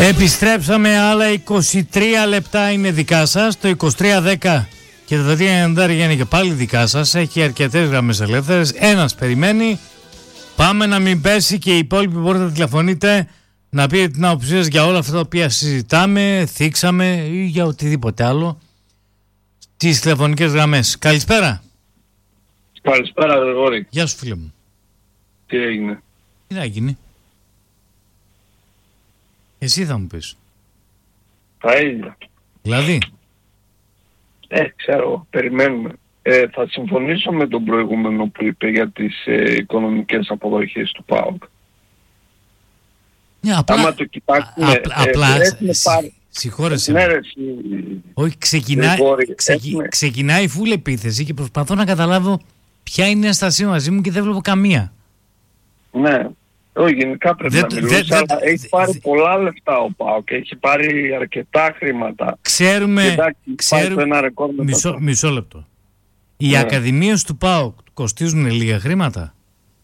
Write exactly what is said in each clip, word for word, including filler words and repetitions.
Επιστρέψαμε, άλλα είκοσι τρία λεπτά είναι δικά σας. Το είκοσι τρία δέκα και το τρία ενενήντα είναι και πάλι δικά σας. Έχει αρκετές γραμμές ελεύθερες. Ένας περιμένει. Πάμε να μην πέσει και οι υπόλοιποι μπορείτε να τηλεφωνείτε, να πείτε την άποψή σας για όλα αυτά τα οποία συζητάμε, θίξαμε ή για οτιδήποτε άλλο. Τις τηλεφωνικές γραμμές. Καλησπέρα. Καλησπέρα, Γρηγόρη. Γεια σου, φίλε μου. Τι έγινε? Τι να γίνει? Εσύ θα μου πεις. Τα ίδια. Δηλαδή. Ε, ξέρω, περιμένουμε. Ε, θα συμφωνήσω με τον προηγούμενο που είπε για τις ε, οικονομικές αποδοχές του ΠΑΟΚ. Ναι, απλά, άμα το κοιτάξουμε... Α, απλά, ε, απλά ε, πάρει... συγχώρεσαι. Ναι, ρε, όχι, ξεκινά, ξεκι... έχουμε... ξεκινάει φουλ επίθεση και προσπαθώ να καταλάβω ποια είναι η αστασία μαζί μου και δεν βλέπω καμία. Ναι. Όχι, γενικά πρέπει δεν, να μιλούσε, δε, αλλά δε, έχει πάρει δε, πολλά λεφτά ο ΠΑΟΚ, έχει πάρει αρκετά χρήματα. Ξέρουμε, εντάξει, ξέρουμε ένα ρεκόρ μισό, μισό λεπτό. Οι ναι. ακαδημίες του ΠΑΟΚ κοστίζουν λίγα χρήματα?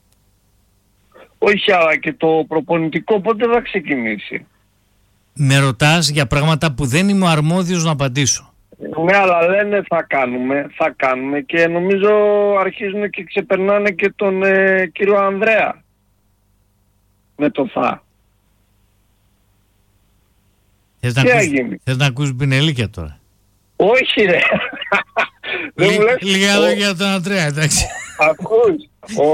Όχι, αλλά και το προπονητικό πότε θα ξεκινήσει? Με ρωτάς για πράγματα που δεν είμαι ο αρμόδιος να απαντήσω. Ναι, αλλά λένε θα κάνουμε, θα κάνουμε και νομίζω αρχίζουν και ξεπερνάνε και τον ε, κύριο Ανδρέα. Με το θα. Θες να, ακούς, θες να ακούσεις πινελίκια τώρα? Όχι ρε. Δεν μου λες. Λίγα λόγια για τον Ανδρέα, εντάξει. Ακούς. Ο,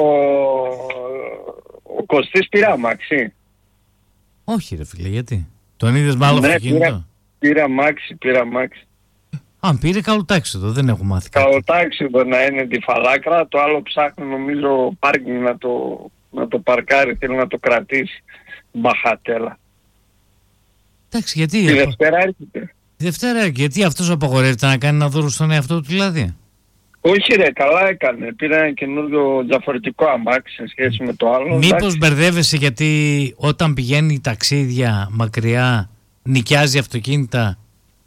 ο Κωστής πήρε αμάξι? Όχι ρε φίλε, γιατί? Τον είδες με άλλο ναι, αυτοκίνητο? Πήρε αμάξι, πήρε αμάξι. Αν πήρε καλοτάξιδο, δεν έχω μάθει κάτι. Καλοτάξιδο να είναι τη φαλάκρα, το άλλο ψάχνει νομίζω πάρκινγκ να το... να το παρκάρει, θέλει να το κρατήσει. Μπαχατέλα. Εντάξει, γιατί... Τη Δευτέρα έρχεται. Τη Δευτέρα έρχεται, γιατί αυτός απαγορεύεται να κάνει ένα δώρο στον εαυτό του δηλαδή? Όχι ρε, καλά έκανε. Πήρε ένα καινούριο διαφορετικό αμάξι σε σχέση με το άλλο. Μήπως εντάξει. Μπερδεύεσαι γιατί όταν πηγαίνει ταξίδια μακριά νοικιάζει αυτοκίνητα?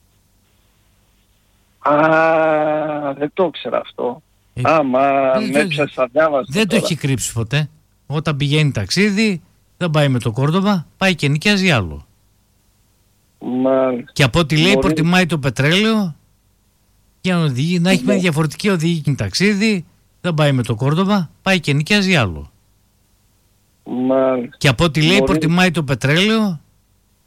Α, δεν το ήξερα αυτό. Ε, Άμα με έπιασα διάβασα. Δεν τώρα. Το έχει κρύψει ποτέ. Όταν πηγαίνει ταξίδι, δεν πάει με το Κόρδοβα, πάει και νοικιάζει άλλο. Μα... Και από ό,τι λέει, μπορεί... προτιμάει το πετρέλαιο για να, οδηγεί, να έχει μια διαφορετική οδηγική ταξίδι, δεν πάει με το Κόρδοβα, πάει και νοικιάζει άλλο. Μα... Και από ό,τι λέει, μπορεί... προτιμάει το πετρέλαιο